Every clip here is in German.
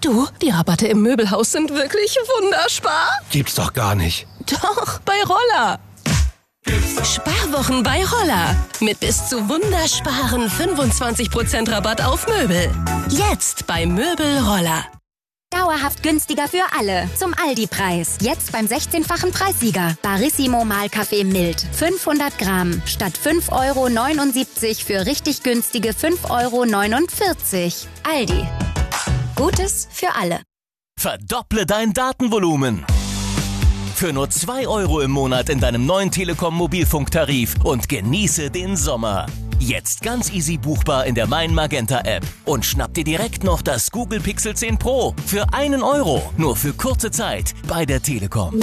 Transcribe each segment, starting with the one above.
Du, die Rabatte im Möbelhaus sind wirklich wunderspar. Gibt's doch gar nicht. Doch, bei Roller. Sparwochen bei Roller. Mit bis zu wundersparen 25% Rabatt auf Möbel. Jetzt bei Möbel Roller. Dauerhaft günstiger für alle. Zum Aldi-Preis. Jetzt beim 16-fachen Preissieger. Barissimo Mahlkaffee mild. 500 Gramm. Statt 5,79 € für richtig günstige 5,49 €. Aldi. Gutes für alle. Verdopple dein Datenvolumen. Für nur 2 € im Monat in deinem neuen Telekom-Mobilfunktarif und genieße den Sommer. Jetzt ganz easy buchbar in der Mein Magenta App und schnapp dir direkt noch das Google Pixel 10 Pro für 1 €, nur für kurze Zeit bei der Telekom.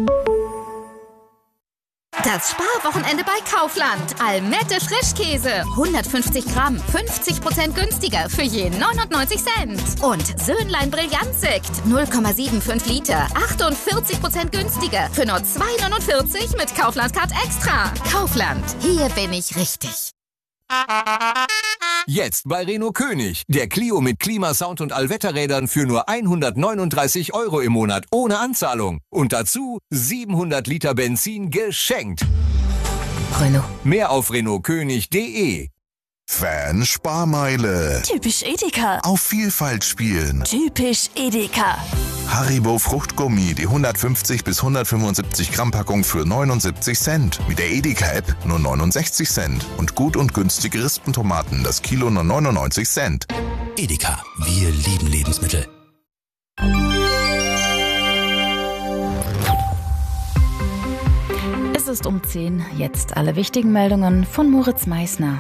Das Sparwochenende bei Kaufland. Almette Frischkäse. 150 Gramm. 50% günstiger für je 99 Cent. Und Söhnlein Brillantsekt. 0,75 Liter. 48% günstiger für nur 2,49 € mit Kaufland Card Extra. Kaufland. Hier bin ich richtig. Jetzt bei Renault König. Der Clio mit Klimasound und Allwetterrädern für nur 139 € im Monat ohne Anzahlung. Und dazu 700 Liter Benzin geschenkt. Renault. Mehr auf renaultkönig.de. Fan-Sparmeile. Typisch Edeka. Auf Vielfalt spielen. Typisch Edeka. Haribo Fruchtgummi, die 150 bis 175 Gramm Packung für 79 Cent. Mit der Edeka-App nur 69 Cent. Und gut und günstige Rispentomaten, das Kilo nur 99 Cent. Edeka, wir lieben Lebensmittel. Es ist um 10. Jetzt alle wichtigen Meldungen von Moritz Meissner.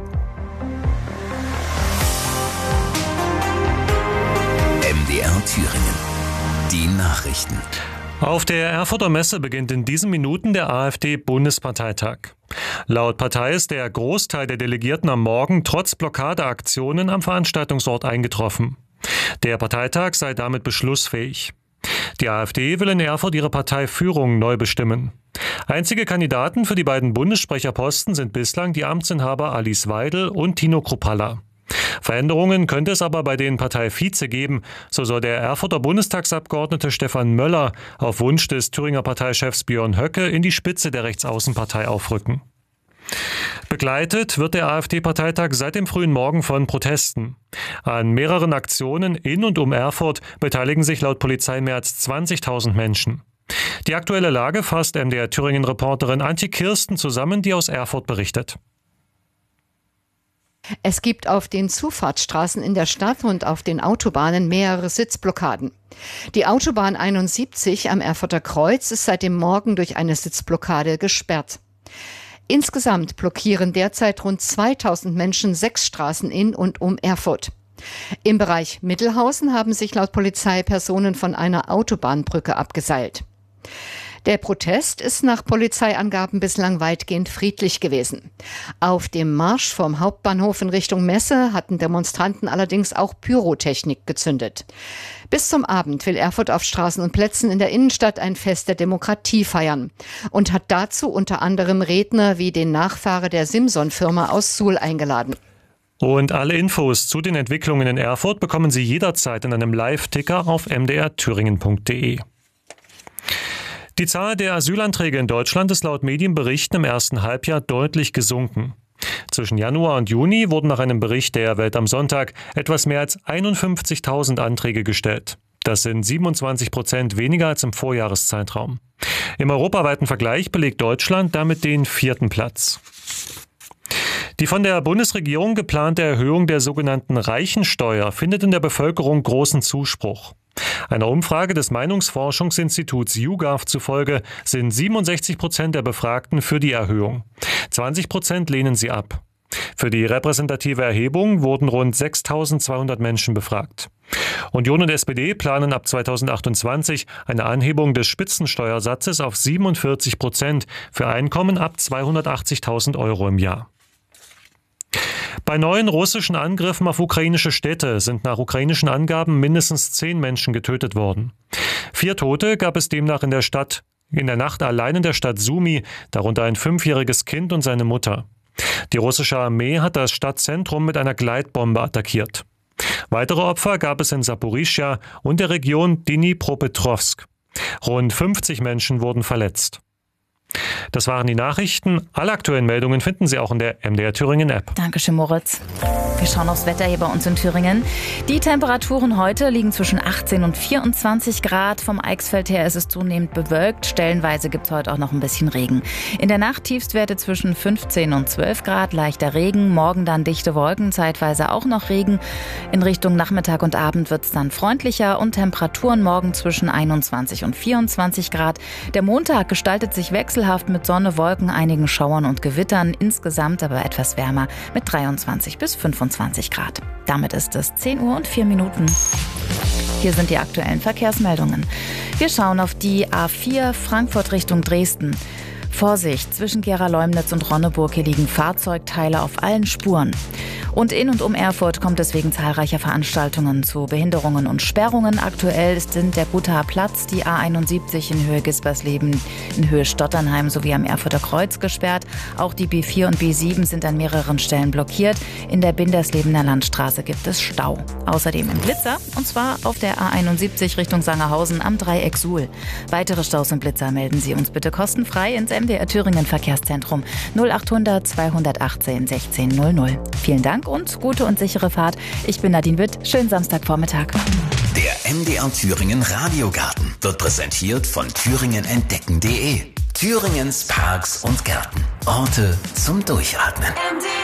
MDR Thüringen. Die Nachrichten. Auf der Erfurter Messe beginnt in diesen Minuten der AfD-Bundesparteitag. Laut Partei ist der Großteil der Delegierten am Morgen trotz Blockadeaktionen am Veranstaltungsort eingetroffen. Der Parteitag sei damit beschlussfähig. Die AfD will in Erfurt ihre Parteiführung neu bestimmen. Einzige Kandidaten für die beiden Bundessprecherposten sind bislang die Amtsinhaber Alice Weidel und Tino Kruppalla. Veränderungen könnte es aber bei den Parteivize geben. So soll der Erfurter Bundestagsabgeordnete Stefan Möller auf Wunsch des Thüringer Parteichefs Björn Höcke in die Spitze der Rechtsaußenpartei aufrücken. Begleitet wird der AfD-Parteitag seit dem frühen Morgen von Protesten. An mehreren Aktionen in und um Erfurt beteiligen sich laut Polizei mehr als 20.000 Menschen. Die aktuelle Lage fasst MDR Thüringen-Reporterin Antje Kirsten zusammen, die aus Erfurt berichtet. Es gibt auf den Zufahrtsstraßen in der Stadt und auf den Autobahnen mehrere Sitzblockaden. Die Autobahn 71 am Erfurter Kreuz ist seit dem Morgen durch eine Sitzblockade gesperrt. Insgesamt blockieren derzeit rund 2000 Menschen 6 Straßen in und um Erfurt. Im Bereich Mittelhausen haben sich laut Polizei Personen von einer Autobahnbrücke abgeseilt. Der Protest ist nach Polizeiangaben bislang weitgehend friedlich gewesen. Auf dem Marsch vom Hauptbahnhof in Richtung Messe hatten Demonstranten allerdings auch Pyrotechnik gezündet. Bis zum Abend will Erfurt auf Straßen und Plätzen in der Innenstadt ein Fest der Demokratie feiern und hat dazu unter anderem Redner wie den Nachfahre der Simson-Firma aus Suhl eingeladen. Und alle Infos zu den Entwicklungen in Erfurt bekommen Sie jederzeit in einem Live-Ticker auf mdrthüringen.de. Die Zahl der Asylanträge in Deutschland ist laut Medienberichten im ersten Halbjahr deutlich gesunken. Zwischen Januar und Juni wurden nach einem Bericht der Welt am Sonntag etwas mehr als 51.000 Anträge gestellt. Das sind 27% weniger als im Vorjahreszeitraum. Im europaweiten Vergleich belegt Deutschland damit den 4. Platz. Die von der Bundesregierung geplante Erhöhung der sogenannten Reichensteuer findet in der Bevölkerung großen Zuspruch. Einer Umfrage des Meinungsforschungsinstituts YouGov zufolge sind 67% der Befragten für die Erhöhung. 20% lehnen sie ab. Für die repräsentative Erhebung wurden rund 6.200 Menschen befragt. Union und SPD planen ab 2028 eine Anhebung des Spitzensteuersatzes auf 47% für Einkommen ab 280.000 € im Jahr. Bei neuen russischen Angriffen auf ukrainische Städte sind nach ukrainischen Angaben mindestens 10 Menschen getötet worden. 4 Tote gab es demnach in der Nacht allein in der Stadt Sumy, darunter ein 5-jähriges Kind und seine Mutter. Die russische Armee hat das Stadtzentrum mit einer Gleitbombe attackiert. Weitere Opfer gab es in Saporischschja und der Region Dnipropetrovsk. Rund 50 Menschen wurden verletzt. Das waren die Nachrichten. Alle aktuellen Meldungen finden Sie auch in der MDR Thüringen App. Dankeschön, Moritz. Wir schauen aufs Wetter hier bei uns in Thüringen. Die Temperaturen heute liegen zwischen 18 und 24 Grad. Vom Eichsfeld her ist es zunehmend bewölkt. Stellenweise gibt es heute auch noch ein bisschen Regen. In der Nacht Tiefstwerte zwischen 15 und 12 Grad, leichter Regen. Morgen dann dichte Wolken, zeitweise auch noch Regen. In Richtung Nachmittag und Abend wird es dann freundlicher und Temperaturen morgen zwischen 21 und 24 Grad. Der Montag gestaltet sich wechselhaft mit Sonne, Wolken, einigen Schauern und Gewittern. Insgesamt aber etwas wärmer mit 23 bis 25 Grad. Damit ist es 10 Uhr und 4 Minuten. Hier sind die aktuellen Verkehrsmeldungen. Wir schauen auf die A4 Frankfurt Richtung Dresden. Vorsicht, zwischen Gera-Leumnitz und Ronneburg, hier liegen Fahrzeugteile auf allen Spuren. Und in und um Erfurt kommt es wegen zahlreicher Veranstaltungen zu Behinderungen und Sperrungen. Aktuell sind der Gothaer Platz, die A71 in Höhe Gispersleben, in Höhe Stotternheim sowie am Erfurter Kreuz gesperrt. Auch die B4 und B7 sind an mehreren Stellen blockiert. In der Binderslebener Landstraße gibt es Stau. Außerdem im Blitzer, und zwar auf der A71 Richtung Sangerhausen am Dreieck Suhl. Weitere Staus und Blitzer melden Sie uns bitte kostenfrei ins MDR Thüringen Verkehrszentrum 0800 218 1600. Vielen Dank und gute und sichere Fahrt. Ich bin Nadine Witt. Schönen Samstagvormittag. Der MDR Thüringen Radiogarten wird präsentiert von thüringenentdecken.de. Thüringens Parks und Gärten. Orte zum Durchatmen.